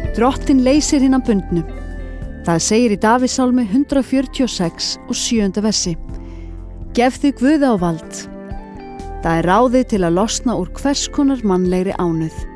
Drottinn leysir hinna bundnu. Það segir í Davíðssálmi 146 og 7. versi. Gef þig Guði á vald. Það ráðið til að losna úr hvers konar mannlegri ánauð.